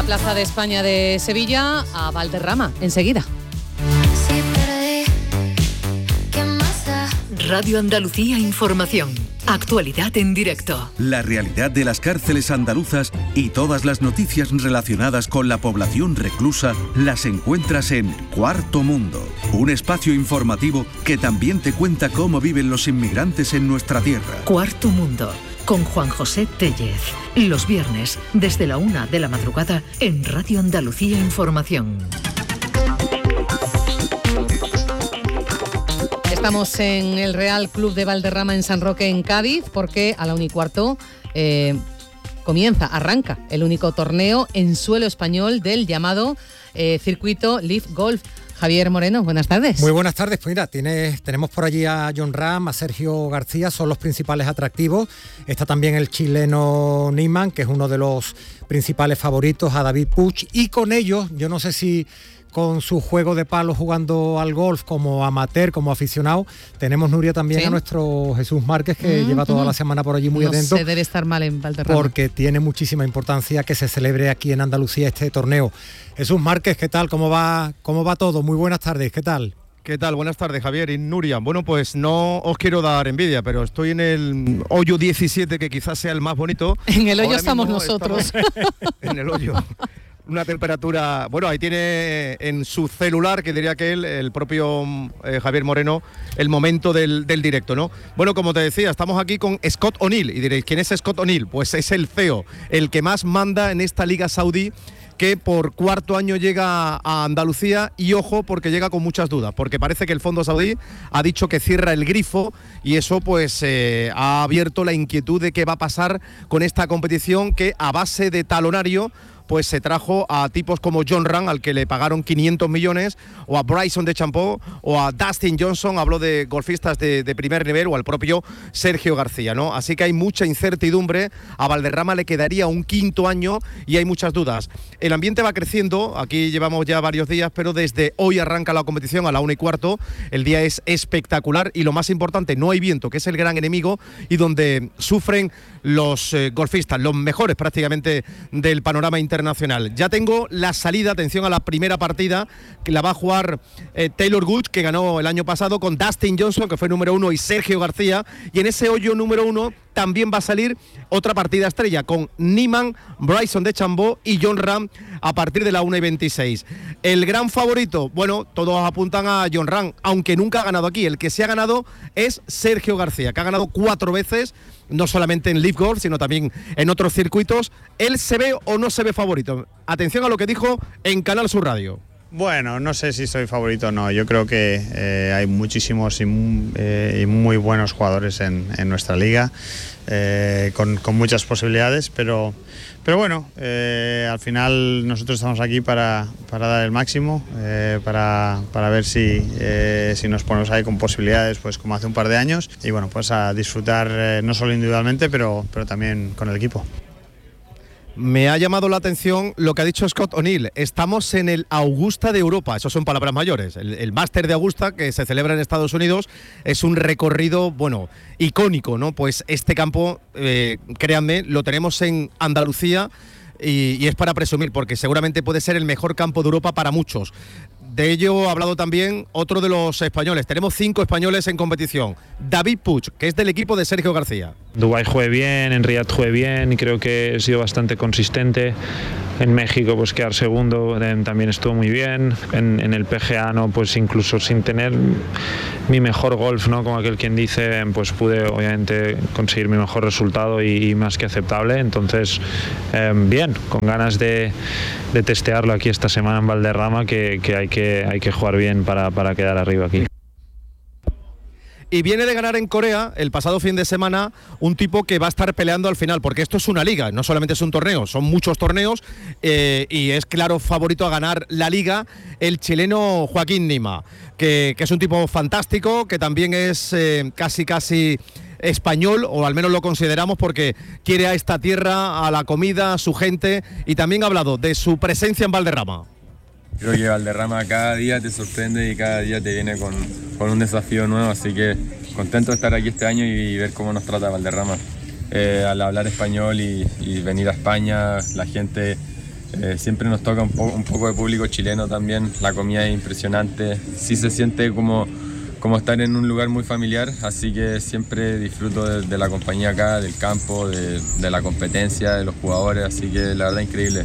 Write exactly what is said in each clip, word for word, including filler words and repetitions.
la Plaza de España de Sevilla a Valderrama, enseguida. Radio Andalucía Información. Actualidad en directo. La realidad de las cárceles andaluzas y todas las noticias relacionadas con la población reclusa las encuentras en Cuarto Mundo, un espacio informativo que también te cuenta cómo viven los inmigrantes en nuestra tierra. Cuarto Mundo, con Juan José Tellez. Los viernes, desde la una de la madrugada, en Radio Andalucía Información. Estamos en el Real Club de Valderrama en San Roque, en Cádiz, porque a la una y cuarto eh, comienza, arranca el único torneo en suelo español del llamado eh, circuito Live Golf. Javier Moreno, buenas tardes. Muy buenas tardes. Pues mira, tienes, tenemos por allí a Jon Rahm, a Sergio García, son los principales atractivos. Está también el chileno Niemann, que es uno de los principales favoritos, a David Puig, y con ellos, yo no sé si con su juego de palos jugando al golf como amateur, como aficionado, tenemos, Nuria, también ¿sí? a nuestro Jesús Márquez, que mm, lleva toda mm. la semana por allí muy no atento. Se debe estar mal en Valderrama. Porque tiene muchísima importancia que se celebre aquí en Andalucía este torneo. Jesús Márquez, ¿qué tal? ¿Cómo va, cómo va todo? Muy buenas tardes, ¿qué tal? ¿Qué tal? Buenas tardes, Javier y Nuria. Bueno, pues no os quiero dar envidia, pero estoy en el hoyo diecisiete, que quizás sea el más bonito. En el hoyo Ahora estamos nosotros. Estamos en el hoyo. Una temperatura, bueno, ahí tiene en su celular, que diría que él, el propio eh, Javier Moreno, el momento del, del directo, ¿no? Bueno, como te decía, estamos aquí con Scott O'Neill, y diréis, ¿quién es Scott O'Neill? Pues es el C E O, el que más manda en esta liga saudí, que por cuarto año llega a Andalucía, y ojo, porque llega con muchas dudas, porque parece que el fondo saudí ha dicho que cierra el grifo, y eso pues eh, ha abierto la inquietud de qué va a pasar con esta competición, que a base de talonario pues se trajo a tipos como Jon Rahm, al que le pagaron quinientos millones, o a Bryson DeChambeau, o a Dustin Johnson, habló de golfistas de, de primer nivel, o al propio Sergio García, ¿no? Así que hay mucha incertidumbre, a Valderrama le quedaría un quinto año y hay muchas dudas. El ambiente va creciendo, aquí llevamos ya varios días, pero desde hoy arranca la competición a la una y cuarto, el día es espectacular y lo más importante, no hay viento, que es el gran enemigo y donde sufren los eh, golfistas, los mejores prácticamente del panorama internacional. Ya tengo la salida, atención a la primera partida, que la va a jugar eh, Taylor Gooch, que ganó el año pasado, con Dustin Johnson, que fue número uno, y Sergio García, y en ese hoyo número uno también va a salir otra partida estrella, con Niemann, Bryson DeChambeau y Jon Rahm a partir de la una y veintiséis. El gran favorito, bueno, todos apuntan a Jon Rahm, aunque nunca ha ganado aquí. El que se ha ganado es Sergio García, que ha ganado cuatro veces, no solamente en Live Golf, sino también en otros circuitos. ¿Él se ve o no se ve favorito? Atención a lo que dijo en Canal Sur Radio. Bueno, no sé si soy favorito o no. Yo creo que eh, hay muchísimos y muy, eh, y muy buenos jugadores en, en nuestra liga, eh, con, con muchas posibilidades, pero, pero bueno, eh, al final nosotros estamos aquí para, para dar el máximo, eh, para, para ver si, eh, si nos ponemos ahí con posibilidades, pues como hace un par de años, y bueno, pues a disfrutar eh, no solo individualmente, pero, pero también con el equipo. Me ha llamado la atención lo que ha dicho Scott O'Neill. Estamos en el Augusta de Europa, eso son palabras mayores. El, el Máster de Augusta, que se celebra en Estados Unidos, es un recorrido, bueno, icónico, ¿no? Pues este campo, eh, créanme, lo tenemos en Andalucía y, y es para presumir, porque seguramente puede ser el mejor campo de Europa para muchos. De ello ha hablado también otro de los españoles. Tenemos cinco españoles en competición. David Puig, que es del equipo de Sergio García. Dubái jugué bien, en Riyadh jugué bien y creo que he sido bastante consistente. En México pues quedar segundo también estuvo muy bien. En, en el P G A no, pues incluso sin tener mi mejor golf, ¿no? Como aquel quien dice, pues pude obviamente conseguir mi mejor resultado y, y más que aceptable. Entonces, eh, bien, con ganas de, de testearlo aquí esta semana en Valderrama, que, que hay que hay que jugar bien para, para quedar arriba aquí. Y viene de ganar en Corea el pasado fin de semana un tipo que va a estar peleando al final, porque esto es una liga, no solamente es un torneo, son muchos torneos eh, y es claro favorito a ganar la liga el chileno Joaquín Niemann, que, que es un tipo fantástico, que también es eh, casi casi español, o al menos lo consideramos, porque quiere a esta tierra, a la comida, a su gente, y también ha hablado de su presencia en Valderrama. Creo que Valderrama cada día te sorprende y cada día te viene con, con un desafío nuevo, así que contento de estar aquí este año y ver cómo nos trata Valderrama. Eh, al hablar español y, y venir a España, la gente Eh, siempre nos toca un, po un poco de público chileno también, la comida es impresionante, sí se siente como, como estar en un lugar muy familiar, así que siempre disfruto de, de la compañía acá, del campo, de, de la competencia, de los jugadores, así que la verdad increíble.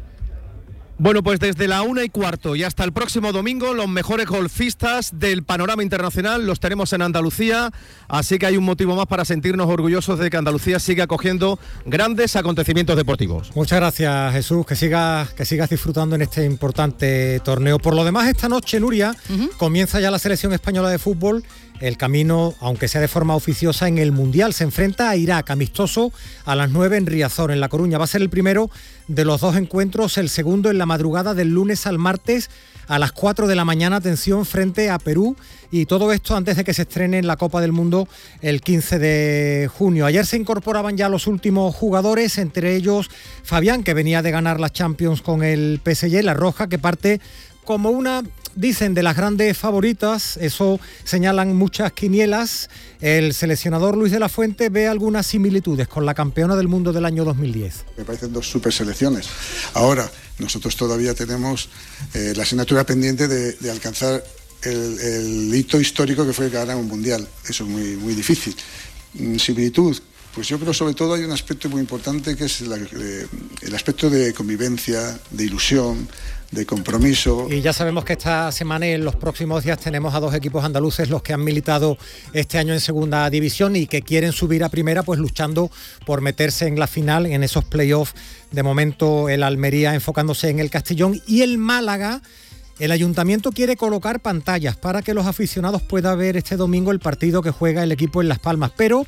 Bueno, pues desde la una y cuarto y hasta el próximo domingo, los mejores golfistas del panorama internacional los tenemos en Andalucía, así que hay un motivo más para sentirnos orgullosos de que Andalucía siga acogiendo grandes acontecimientos deportivos. Muchas gracias, Jesús, que sigas, que sigas disfrutando en este importante torneo. Por lo demás, esta noche, Nuria, uh-huh. comienza ya la selección española de fútbol. El camino, aunque sea de forma oficiosa, en el Mundial. Se enfrenta a Irak, amistoso, a las nueve en Riazor, en La Coruña. Va a ser el primero de los dos encuentros, el segundo en la madrugada del lunes al martes a las cuatro de la mañana, atención, frente a Perú. Y todo esto antes de que se estrene en la Copa del Mundo el quince de junio. Ayer se incorporaban ya los últimos jugadores, entre ellos Fabián, que venía de ganar la Champions con el P S G, La Roja, que parte como una, dicen, de las grandes favoritas, eso señalan muchas quinielas. El seleccionador Luis de la Fuente ve algunas similitudes con la campeona del mundo del año dos mil diez. Me parecen dos super selecciones. Ahora, nosotros todavía tenemos eh, la asignatura pendiente de, de alcanzar el, el hito histórico que fue ganar un mundial. Eso es muy, muy difícil. Similitud. Pues yo creo sobre todo hay un aspecto muy importante que es la, eh, el aspecto de convivencia, de ilusión, de compromiso. Y ya sabemos que esta semana y en los próximos días tenemos a dos equipos andaluces, los que han militado este año en segunda división y que quieren subir a primera, pues luchando por meterse en la final, en esos playoffs. De momento el Almería enfocándose en el Castellón y el Málaga. El ayuntamiento quiere colocar pantallas para que los aficionados puedan ver este domingo el partido que juega el equipo en Las Palmas, pero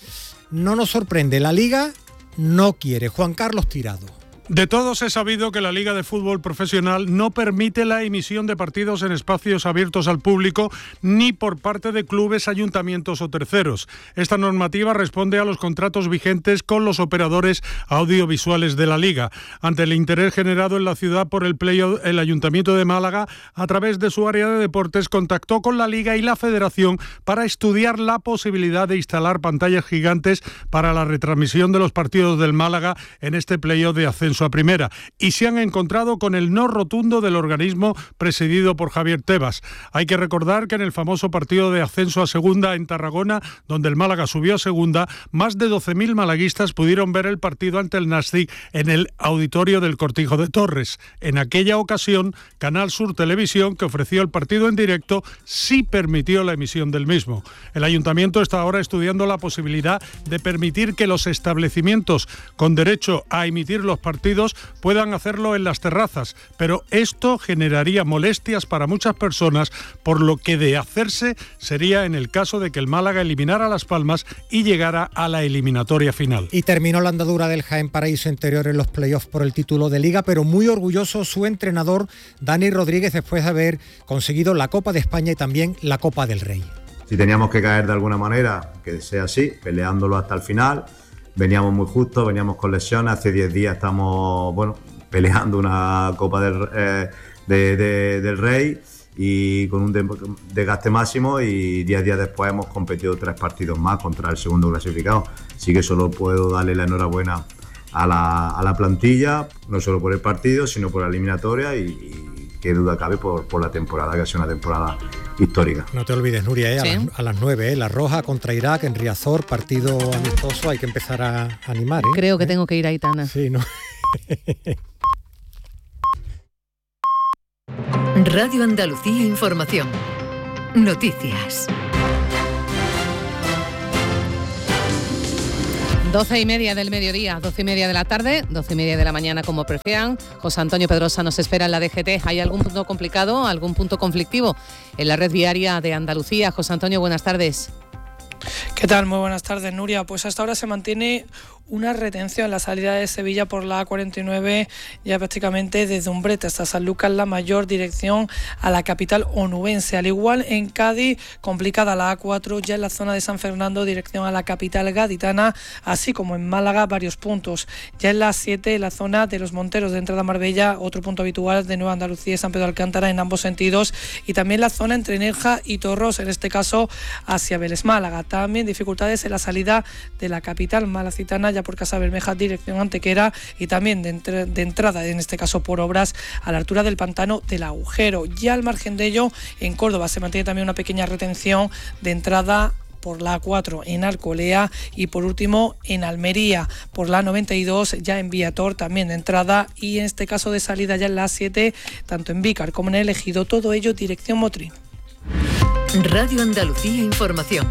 no nos sorprende, la Liga no quiere. Juan Carlos Tirado. De todos he sabido que la Liga de Fútbol Profesional no permite la emisión de partidos en espacios abiertos al público ni por parte de clubes, ayuntamientos o terceros. Esta normativa responde a los contratos vigentes con los operadores audiovisuales de la Liga. Ante el interés generado en la ciudad por el play, el Ayuntamiento de Málaga, a través de su área de deportes, contactó con la Liga y la Federación para estudiar la posibilidad de instalar pantallas gigantes para la retransmisión de los partidos del Málaga en este playoff de ascenso a primera, y se han encontrado con el no rotundo del organismo presidido por Javier Tebas. Hay que recordar que en el famoso partido de ascenso a segunda en Tarragona, donde el Málaga subió a segunda, más de doce mil malaguistas pudieron ver el partido ante el Nastic en el auditorio del Cortijo de Torres. En aquella ocasión, Canal Sur Televisión, que ofreció el partido en directo, sí permitió la emisión del mismo. El Ayuntamiento está ahora estudiando la posibilidad de permitir que los establecimientos con derecho a emitir los partidos puedan hacerlo en las terrazas, pero esto generaría molestias para muchas personas, por lo que de hacerse sería en el caso de que el Málaga eliminara a Las Palmas y llegara a la eliminatoria final. Y terminó la andadura del Jaén Paraíso Interior en los playoffs por el título de Liga, pero muy orgulloso su entrenador Dani Rodríguez después de haber conseguido la Copa de España y también la Copa del Rey. Si teníamos que caer de alguna manera, que sea así, peleándolo hasta el final. Veníamos muy justos, veníamos con lesiones, hace diez días estamos bueno, peleando una Copa del, eh, de, de, del Rey y con un desgaste máximo, y diez días después hemos competido tres partidos más contra el segundo clasificado. Así que solo puedo darle la enhorabuena a la, a la plantilla, no solo por el partido, sino por la eliminatoria y, y qué duda cabe por, por la temporada, que ha sido una temporada histórica. No te olvides, Nuria, ¿eh? ¿Sí? a, las, a las nueve, ¿eh? La Roja contra Irak en Riazor, partido amistoso, hay que empezar a animar. ¿eh? Creo que ¿Eh? tengo que ir a Aitana. Sí, ¿no? Radio Andalucía Información. Noticias. Doce y media del mediodía, doce y media de la tarde, doce y media de la mañana, como prefieran. José Antonio Pedrosa nos espera en la D G T. ¿Hay algún punto complicado, algún punto conflictivo en la red viaria de Andalucía? José Antonio, buenas tardes. ¿Qué tal? Muy buenas tardes, Nuria. Pues hasta ahora se mantiene una retención en la salida de Sevilla por la A cuarenta y nueve, ya prácticamente desde Umbrete hasta Sanlúcar la Mayor, dirección a la capital onubense. Al igual en Cádiz, complicada la A cuatro, ya en la zona de San Fernando, dirección a la capital gaditana, así como en Málaga, varios puntos. Ya en la A siete, en la zona de los Monteros de entrada a Marbella, otro punto habitual de Nueva Andalucía y San Pedro de Alcántara en ambos sentidos, y también la zona entre Nerja y Torros, en este caso hacia Vélez Málaga. También dificultades en la salida de la capital malacitana, Malla por Casa Bermeja, dirección Antequera, y también de, entre, de entrada, en este caso por obras, a la altura del pantano del Agujero. Y al margen de ello, en Córdoba se mantiene también una pequeña retención de entrada por la A cuatro en Alcolea y por último en Almería, por la noventa y dos ya en Viator también de entrada y en este caso de salida ya en la A siete, tanto en Vícar como en El Ejido, todo ello dirección Motril. Radio Andalucía Información.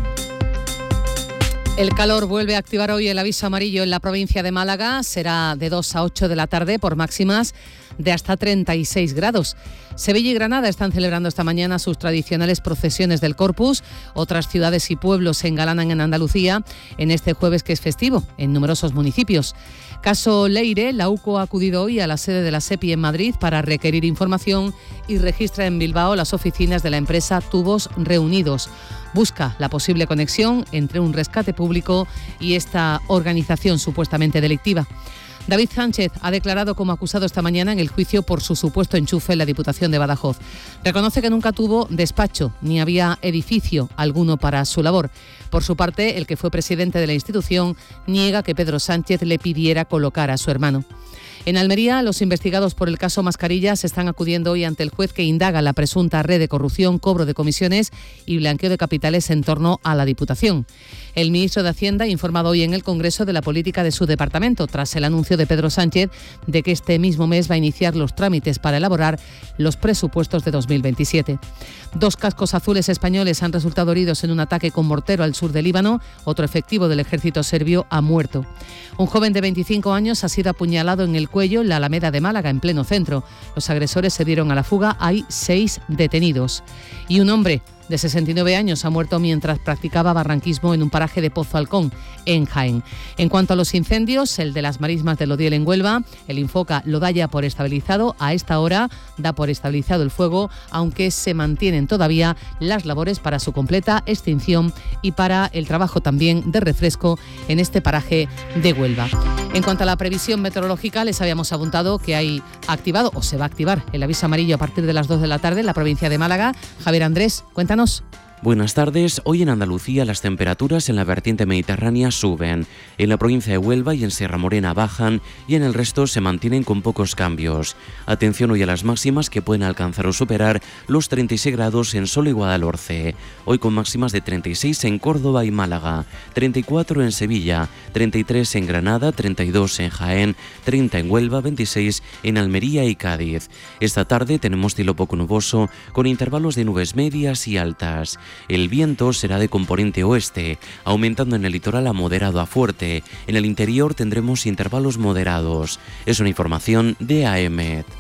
El calor vuelve a activar hoy el aviso amarillo en la provincia de Málaga. Será de dos a ocho de la tarde por máximas de hasta treinta y seis grados. Sevilla y Granada están celebrando esta mañana sus tradicionales procesiones del Corpus. Otras ciudades y pueblos se engalanan en Andalucía en este jueves que es festivo en numerosos municipios. Caso Leire, la UCO ha acudido hoy a la sede de la SEPI en Madrid para requerir información y registra en Bilbao las oficinas de la empresa Tubos Reunidos. Busca la posible conexión entre un rescate público y esta organización supuestamente delictiva. David Sánchez ha declarado como acusado esta mañana en el juicio por su supuesto enchufe en la Diputación de Badajoz. Reconoce que nunca tuvo despacho ni había edificio alguno para su labor. Por su parte, el que fue presidente de la institución niega que Pedro Sánchez le pidiera colocar a su hermano. En Almería, los investigados por el caso Mascarillas están acudiendo hoy ante el juez que indaga la presunta red de corrupción, cobro de comisiones y blanqueo de capitales en torno a la Diputación. El ministro de Hacienda ha informado hoy en el Congreso de la política de su departamento, tras el anuncio de Pedro Sánchez de que este mismo mes va a iniciar los trámites para elaborar los presupuestos de dos mil veintisiete. Dos cascos azules españoles han resultado heridos en un ataque con mortero al sur de Líbano. Otro efectivo del ejército serbio ha muerto. Un joven de veinticinco años ha sido apuñalado en el cuello en la Alameda de Málaga, en pleno centro. Los agresores se dieron a la fuga. Hay seis detenidos. Y un hombre de sesenta y nueve años ha muerto mientras practicaba barranquismo en un paraje de Pozo Halcón, en Jaén. En cuanto a los incendios, el de las marismas del Odiel en Huelva, el Infoca lo da ya por estabilizado. A esta hora da por estabilizado el fuego, aunque se mantienen todavía las labores para su completa extinción y para el trabajo también de refresco en este paraje de Huelva. En cuanto a la previsión meteorológica, les habíamos apuntado que hay activado o se va a activar el aviso amarillo a partir de las dos de la tarde en la provincia de Málaga. Javier Andrés, cuéntanos. Buenas tardes. Hoy en Andalucía las temperaturas en la vertiente mediterránea suben. En la provincia de Huelva y en Sierra Morena bajan y en el resto se mantienen con pocos cambios. Atención hoy a las máximas que pueden alcanzar o superar los treinta y seis grados en Solo y Guadalhorce. Hoy con máximas de treinta y seis en Córdoba y Málaga, treinta y cuatro en Sevilla, treinta y tres en Granada, treinta y dos en Jaén, treinta en Huelva, veintiséis en Almería y Cádiz. Esta tarde tenemos cielo poco nuboso con intervalos de nubes medias y altas. El viento será de componente oeste, aumentando en el litoral a moderado a fuerte. En el interior tendremos intervalos moderados. Es una información de A E M E T.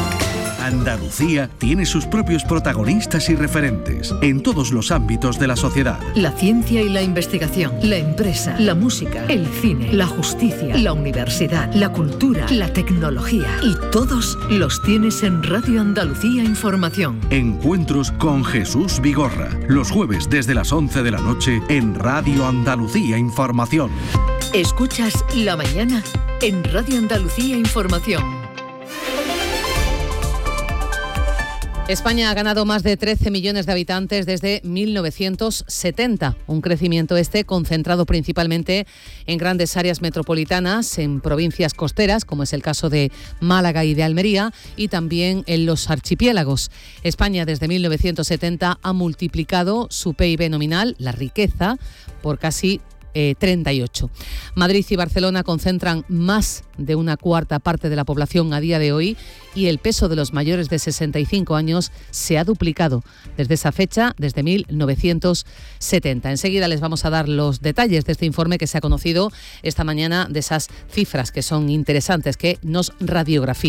Andalucía tiene sus propios protagonistas y referentes en todos los ámbitos de la sociedad. La ciencia y la investigación, la empresa, la música, el cine, la justicia, la universidad, la cultura, la tecnología. Y todos los tienes en Radio Andalucía Información. Encuentros con Jesús Vigorra, los jueves desde las once de la noche en Radio Andalucía Información. Escuchas La Mañana en Radio Andalucía Información. España ha ganado más de trece millones de habitantes desde mil novecientos setenta, un crecimiento este concentrado principalmente en grandes áreas metropolitanas, en provincias costeras, como es el caso de Málaga y de Almería, y también en los archipiélagos. España desde mil novecientos setenta ha multiplicado su P I B nominal, la riqueza, por casi Eh, treinta y ocho. Madrid y Barcelona concentran más de una cuarta parte de la población a día de hoy y el peso de los mayores de sesenta y cinco años se ha duplicado desde esa fecha, desde mil novecientos setenta. Enseguida les vamos a dar los detalles de este informe que se ha conocido esta mañana, de esas cifras que son interesantes, que nos radiografían.